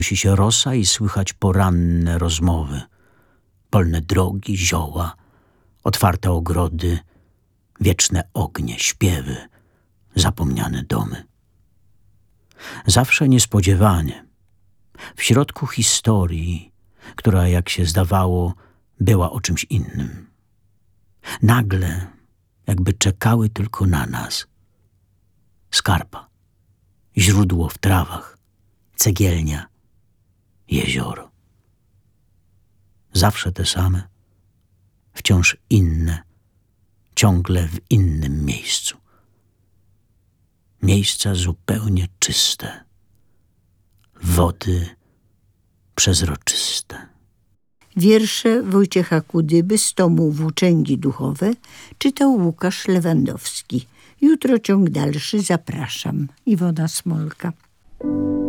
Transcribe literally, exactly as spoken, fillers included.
Nosi się rosa i słychać poranne rozmowy, polne drogi, zioła, otwarte ogrody, wieczne ognie, śpiewy, zapomniane domy. Zawsze niespodziewanie, w środku historii, która, jak się zdawało, była o czymś innym. Nagle, jakby czekały tylko na nas. Skarpa, źródło w trawach, cegielnia, jezioro. Zawsze te same, wciąż inne, ciągle w innym miejscu. Miejsca zupełnie czyste, wody przezroczyste. Wiersze Wojciecha Kudyby z tomu Włóczęgi duchowe czytał Łukasz Lewandowski. Jutro ciąg dalszy, zapraszam. Iwona Smolka.